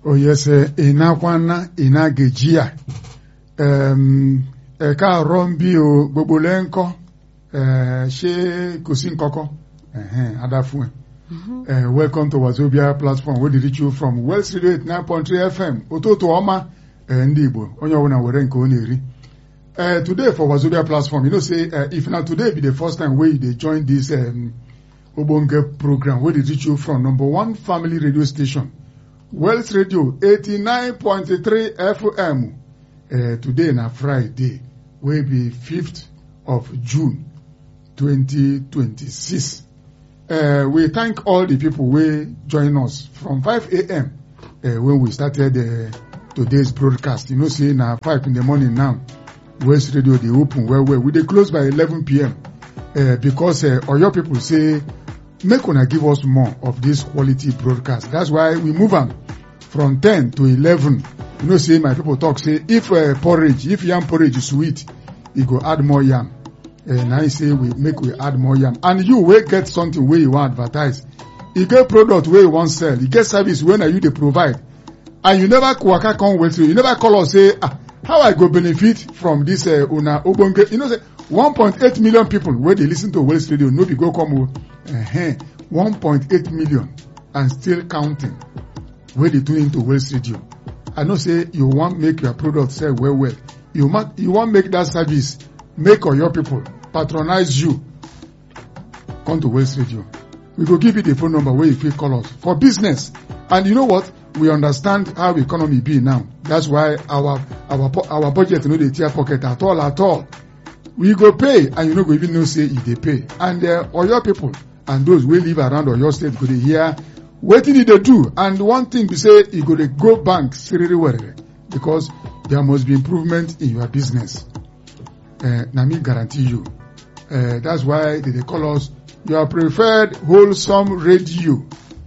oyese inakwana inagejia eka rombi o gbogbo lenko she kò sí nkoko adafun welcome to Wazobia platform where they reach you from Wells Radio 89.3 FM ototo oma ndị Igbo onye ọbụla were nke ọ na-eri. Today for Wazobia platform, you know, say if now today be the first time where they join this Obonge program where they reach you from number one family radio station, Wells Radio 89.3 FM. Today na Friday, will be 5th of June 2026. We thank all the people who join us from 5 a.m. When we started today's broadcast. You know, say now 5 in the morning now. West Radio they open well. We they close by 11 p.m. Because all your people say make una give us more of this quality broadcast. That's why we move on from 10 to 11. You know, say my people talk say if yam porridge is sweet, you go add more yam. And I say we add more yam. And you will get something where you want advertise. You get product where you want sell. You get service when are you they provide. And you never waka come with you. You never call us say how I go benefit from this una Obonge. You know, say 1.8 million people where they listen to Wells Radio, no be go come 1.8 million and still counting where they tune into Wells Radio. I know say you want make your product sell well. You want make that service make all your people patronize you. Come to Wells Radio. We go give you the phone number where you feel call us for business. And you know what? We understand how economy be now. That's why our budget no dey tear pocket at all. We go pay and you no go even know say if they pay. And Oyo people and those wey live around Oyo state go dey hear wetin they do. And one thing be say you go dey go bank seriously well because there must be improvement in your business. Na me guarantee you. That's why they call us your preferred wholesome radio.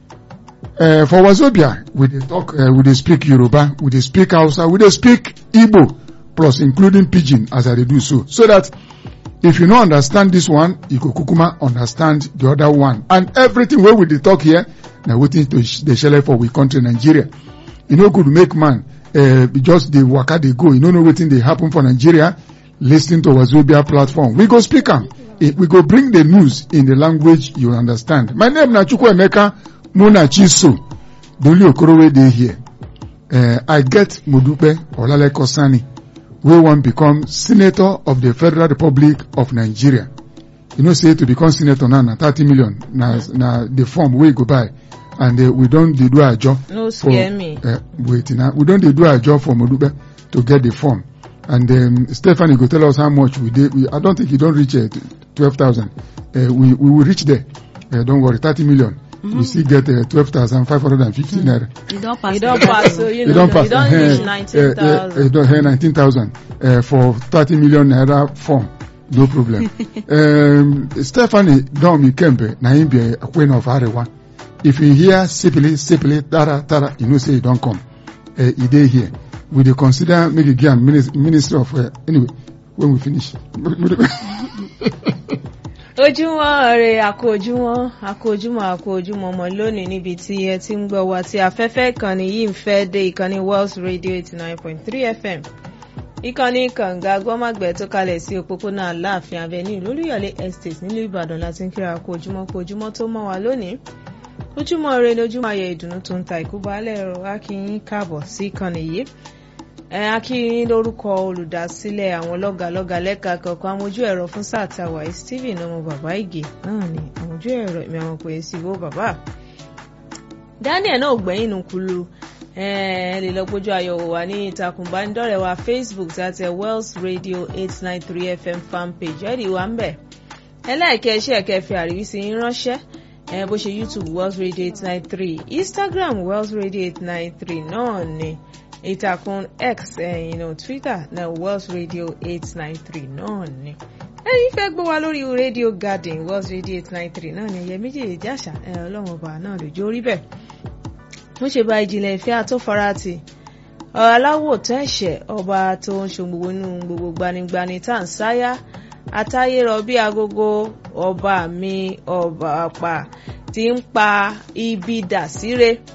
For Wazobia, we dey talk, we dey speak Yoruba, we dey speak Hausa, we dey speak Igbo, plus including Pidgin as I dey do so. So that if you don't understand this one, you go kukuma understand the other one. And everything where we dey talk here, now waiting to the share for we country Nigeria. You know, good make man, just the waka they go. You don't know wetin dey happen for Nigeria. Listen to Wazobia platform. We go speak am. We go bring the news in the language you understand. My name na Chukwuemeka Muna Chiso, Doli Okorowe dey here. I get Modupe Olaleko Sani, who want become Senator of the Federal Republic of Nigeria. You know, say to become Senator now, 30 million, na the form we go buy. And we don't do our job. No, scare me. We don't do our job for Modupe to get the form. And Stephanie go tell us how much we did. I don't think you don't reach 12,000. We will reach there. Don't worry, 30 million. We still get 12,550 naira. You don't pass, so you don't reach 19,000. You don't 19,000 for 30 million naira form. No problem. Stephanie Domi Kempe, na him be a queen of Arewa. If you hear Sipili, Tara, you know say you don't come. He dey here. We dey consider make it again minister of anyway when we finish. Ojúmọ́ rẹ̀ àkójúmọ́ ọmọ lónìí níbi tí ẹ ti ń gbọ́ wa tí afẹ́fẹ́ ìkànnì yìí ń fẹ́ dé ìkànnì Wells Radio 89.3 FM. Ìkànnì kànga gbọ́màgbẹ́ tó kalẹ̀ sí òpópónà Aláàfin Avenue lólúyọ̀lé estate nílùú Ìbàdàn láti ń kíra kojúmọ́ tó mọ́ wa lónìí. Ojúmọ́ rẹ̀ ni ojúmọ́ ayẹ ìdùnnú tó ń ta ìkúbalẹ̀ ẹ̀rọ akínyìn káàbọ̀ sí ìkànnì yìí. Akínyìn lórúkọ olùdásílẹ̀ àwọn lọ́gàlọ́gà lẹ́ka kọ̀ọ̀kan amójú ẹ̀rọ fún sáà tàwa Stephen ọmọ bàbá Ìgè náà ni amójú ẹ̀rọ ìmọ̀ àwọn pè é sí ìwọ bàbá. Daniel náà gbẹ̀yìn nùkúlù lè lọ gbójú ayọ̀ wà ní ìtàkùn ìbánidọ́rẹ̀ẹ́ wa Facebook àti Wells Radio 893 FM fanpage ẹ̀rí wa ń bẹ̀. Ẹlẹ́ẹ̀kẹ́ iṣẹ́ ẹ̀kẹ́fẹ́ àríwísí yín ránṣẹ́ bó ṣe YouTube Wells Radio 893, Instagram Wells Radio 893 náà ni. Ìtàkùn X Twitter na Wells Radio 893 náà ni. Ẹ̀yin fẹ́ gbọ́ wa lórí Radio Garden Wells Radio 893 náà ni ẹ̀yẹ méjèèjì àṣà ọlọ́run ọba náà lójú orí bẹ́ẹ̀. Mo ṣe bá ìjìnlẹ̀ ìfẹ́ àtọ́farati aláwọ̀ tó ẹ̀ṣẹ̀ ọba tó ń ṣe gbogbo inú gbogbo gbanigbani tá à ń sáyà àtayé rọ bí agogo ọba mi ọba àpà tí ń pa ibi dà síre.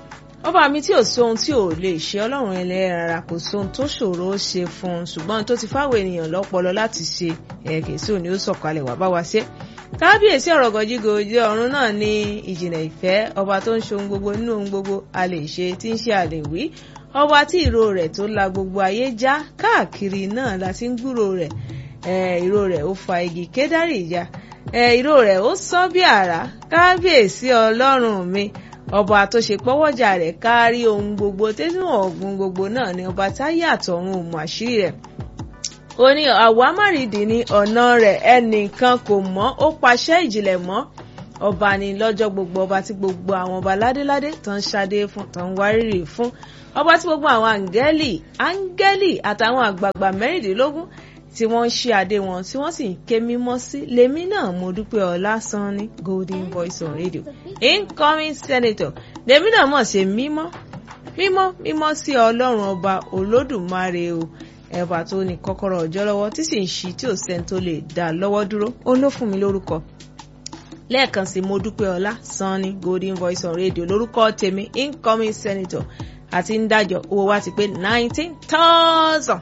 ọba mi tí ò sóhun tí ò lè ṣe ọlọ́run ẹlẹ́rara kò sóhun tó ṣòro ó ṣe fún un ṣùgbọ́n tó ti fáwọn ènìyàn lọ́pọlọ láti ṣe kèsì òní ó sọ̀kalẹ̀ wá bá wa ṣe. kábíyèsí ọ̀rọ̀ gọjígọjí ọ̀run náà ní ìjìnlẹ̀ ìfẹ́ ọba tó ń ṣe ohun gbogbo nínú ohun gbogbo a lè ṣe tí ń ṣe àlèwí ọba tí ìró rẹ̀ tó la gbogbo ayé já káàkiri náà la ti ń gbúrò rẹ̀ ìró rẹ̀ ó fa igi kédárì já ìró rẹ̀ ó sán bí àrá kábíyèsí ọlọ́run mi ọba tó ṣe pọ́wọ́jà rẹ̀ kárí ohun gbogbo tẹ́sán ọ̀gbun gbogbo náà ni ọba táyé àtọ̀run ò mọ̀ àṣírí rẹ̀ ó ní àwámárìdì ní ọ̀nà rẹ̀ ẹnìkan kò mọ̀ ó pàṣẹ ìjìnlẹ̀ mọ́ ọba ni lọ́jọ́ gbogbo ọba tí gbogbo àwọn ọba ládéládé tán ṣadé fún tán wárìrì fún ọba tí gbogbo àwọn áńgẹ́lì àtàwọn àgbààgbà mẹ́rìndínlógún tí wọ́n ń ṣí adé wọn tí wọ́n sì ń ké mímọ́ sí lèmi náà mo dúpẹ́ Ọlásànní Golden Voice on Radio incoming senator lèmi náà mọ̀ ṣe mímọ́ sí ọlọ́run ọba olódùmarè o ẹ̀bà tó ní kọ́kọ́rọ́ ọjọ́ lọ́wọ́ tí sì ń ṣí tí ò sẹ́ni tó lè dá lọ́wọ́ dúró ó ló fún mi lórúkọ lẹ́ẹ̀kan sí mo dúpẹ́ Ọlásànní Golden Voice on Radio lórúkọ tèmi incoming senator àti ń dájọ́ owó wa ti pé 19,000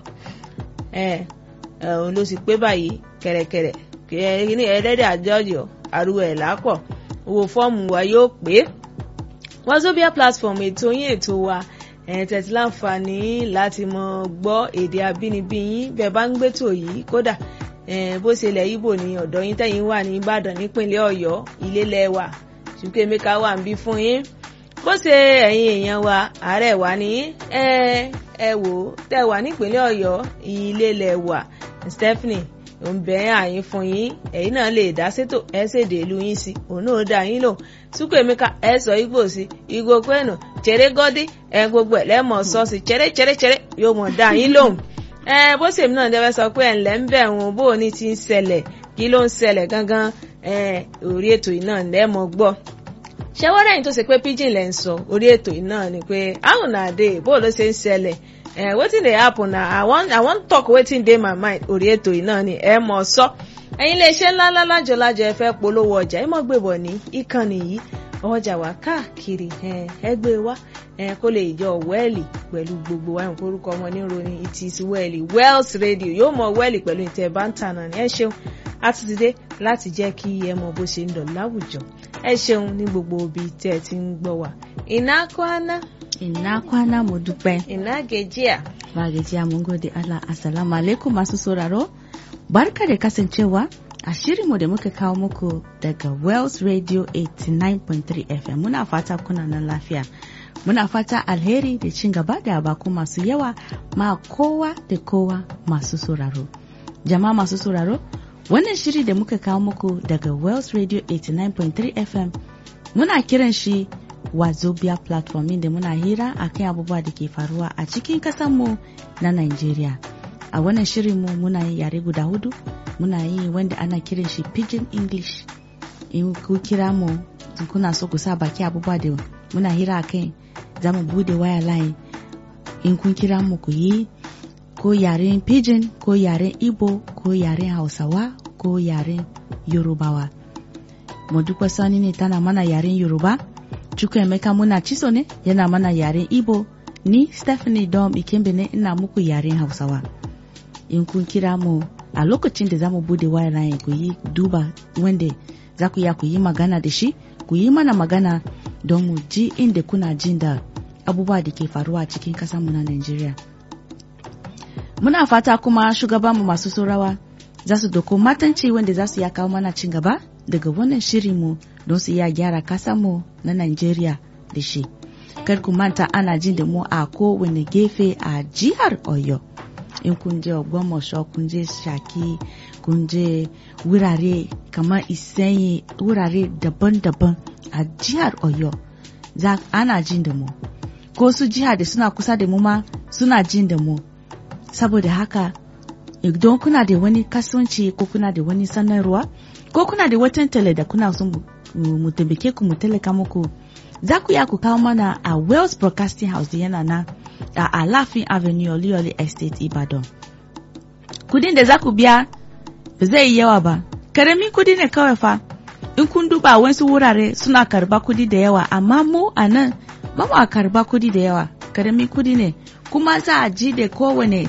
òun ló sì pé báyìí kẹ̀rẹ̀kẹ̀rẹ̀ ní ẹ̀ẹ́dẹ́dẹ́ àjọyọ̀ àrùwẹ̀ ẹ̀ lápọ̀ owó fọ́ọ̀mù wa yóò pé Wazobia platform ètò yín ètò wa tẹ̀sí láǹfààní láti mọ gbọ́ èdè abínibí yín bẹ́ẹ̀ bá ń gbẹ́tò yìí kódà bó ṣe ilẹ̀ Ìgbò ní ọ̀dọ̀ yín tẹ̀yìn wà ní Ìbàdàn nípínlẹ̀ Ọ̀yọ́ ilé lẹ́wà ṣùgbọ́n Emeka wà ń bí fún yín bó ṣe ẹ̀yin èèyàn wa àárẹ̀ wà ní ẹ wò tẹ́ wà nípínlẹ̀ Ọ̀yọ́ ilé lẹ́wà Stephanie ń bẹ̀ àyín fún yín ẹ̀yin náà lè dá sétò ẹ ṣèdè ìlú yín sí òun náà dá yín lò Súkú Emeka ẹ sọ Ìgbò sí Ìgbò pẹ́ẹ́nù ṣeré gọ́dí gbogbo ẹ̀ lẹ́mọ̀ sọ́ọ̀sì ṣeré yóò mọ̀ dá yín lòun bó ṣèmi náà dẹ́fẹ́ sọ pé ẹ̀ǹlẹ́ ń bẹ̀ wọn bó o ní ti ń ṣẹlẹ̀ kí ló ń ṣẹlẹ̀ gangan orí ètò yìí náà lẹ́mọ̀ gbọ́ ṣẹ́wọ́rẹ́ yìí tó ṣe pé pidgin lẹ́ ń sọ orí ètò yìí náà ni pé how na dey bó ló ṣe ń ṣẹlẹ̀ wetin dey happen na I wan talk wetin dey my mind orí ètò yìí náà ni ẹ mọ̀ sọ ẹ̀yin iléeṣẹ́ ńláńlá lájọlájọ ẹ fẹ́ polówó ọjà ẹ mọ̀ gbébọ̀ ní ìkànnì yìí ọjà wa káàkiri ẹgbẹ́ wa kó lè jọ wẹ́ẹ̀lì pẹ̀lú gbogbo wa nǹkan orúkọ wọn ní ròní it is wẹ́ẹ̀lì Wells Radio yóò mọ wẹ́ẹ̀lì pẹ̀lú ìtẹ̀ báńtà náà ní ẹ ṣeun àtúntìdé láti jẹ́ kí ẹ mọ bó ṣe ń lọ láwùjọ ẹ ṣeun ní gbogbo ibi tẹ́ ẹ ti ń gbọ́ wa. Ina kwana mu dúpẹ́. Ina gajiya. Ba gajiya mun gode Allah. Assalamu alaikum masu sauraro. Barka da kasancewa a shirinmu da muka kawo muku daga Wells Radio 89.3 FM. Muna fata kuna nan lafiya. Muna fata alheri da cin gaba da bako masu yawa ma kowa da kowa masu sauraro. Jama'a masu sauraro, wannan shiri da muka kawo muku daga Wells Radio 89.3 FM muna kiran shi Wazobia platform inda muna hira akan abubuwa da ke faruwa a cikin kasanmu na Nigeria. A wannan shirinmu muna yi yare guda hudu, muna yi wanda ana kiran shi Pidgin English. In ku kira mu kuna so ku sa baki abubuwa da muna hira akan za mu bude waya line. In kun kira mu ku yi ko yaren Pidgin ko yaren Igbo ko yaren Hausawa ko yaren Yorubawa. Modukwa Sani ne tana mana yaren Yoruba, Chukwu Emeka muna Chiso ne yana mana yaren Igbo, ni Stephanie Dom Ikembe ne ina muku yaren Hausawa. In kun kira mu a lokacin da zamu bude waya line ku yi duba wanda za ku ya ku yi magana da shi, ku yi mana magana don mu ji inda kuna jin da abubuwa da ke faruwa cikin kasanmu na Nigeria. Muna fata kuma shugabanmu masu saurawa za su doko matanci wanda za su ya kawo mana cin gaba daga wannan shirinmu don su iya gyara kasanmu na Nigeria da shi. Kar ku manta ana jin da mu a kowane gefe a jihar Oyo. In kun je Ogbomoso, kun je Shaki, kun je wurare kamar Isenyi, wurare daban-daban a jihar Oyo. Ana jin da mu. Ko su jiha da suna kusa da mu ma suna jin da mu. Saboda haka idan kuna da wani kasuwanci ko kuna da wani sanarwa ko kuna da watan tele da kuna son mu tabbake ku mu talaka muku, za ku ya ku kawo mana a Wells Broadcasting House da yana na a Alafin Avenue Olioli Estate Ibadan. Kudin da za ku biya ba zai yi yawa ba, karamin kudi ne kawai fa. In kun duba wasu wurare suna karba kudi da yawa, amma mu a nan ba mu karba kudi da yawa, karamin kudi ne, kuma za a ji da kowane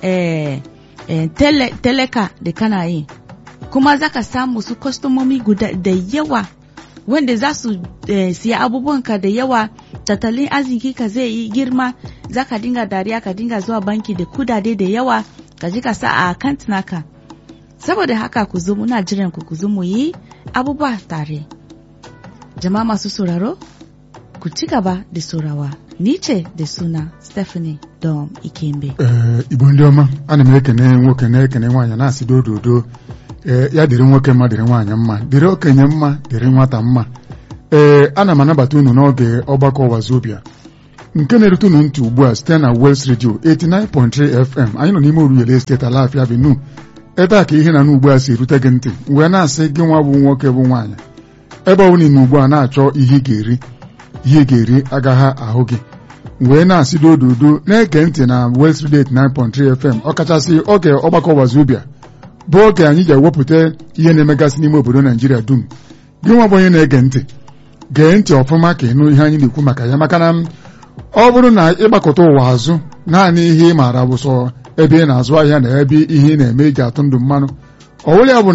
teleka da kana yi, kuma za ka samu su kwastomomi guda da yawa wanda za su siya abubuwanka da yawa, tattalin arziki ka zai yi girma, za ka dinga dariya, ka dinga zuwa banki da kudade da yawa, ka ji ka sa a account naka. Saboda haka ku zo, muna jiran ku zo mu yi abubuwa tare. Jama'a masu sauraro, ku ci gaba da saurawa. Ni ce da suna Stephanie Dom Ikembe. Igbo ndị ọma, ana m ekene nwoke na-ekene nwaanyị na-asị dododo. Ya dịrị nwoke mma, dịrị nwaanyị mma, dịrị okenye mma, dịrị nwata mma. Ana m anabata unu n'oge ọgbakọ Wazobia nke na-erute unu ntị ugbu a site na Wels Radio 89.3 FM. Anyị nọ n'ime Oruele Estate, Alafia Avenue. Ebe a ka ihe na n'ugbu a si erute gị ntị, wee na-asị gị nwa bụ nwoke bụ nwaanyị, ebe ọ bụla ugbu a na-achọ ihe ị ga-eri agaghị ahụ gị, wee na-asị dododo na-ege ntị na Wels Radio 89.3 FM, ọkachasị oge ọgbakọ Wazobia bụ oge anyị ji ewepụta ihe na-emegasị n'ime obodo Naijiria dum. Gị nwa bụ onye na-ege ntị, gee ntị ọfụma ka ịnụ ihe anyị na-ekwu maka ya, maka na ọ bụrụ na ịgbakọta ụwa azụ naanị ihe ị maara bụ sọ ebe ị na-azụ ahịa na ebe ihe ị na-eme iji atụ ndụ mmanụ, ọ bụrụ ya bụ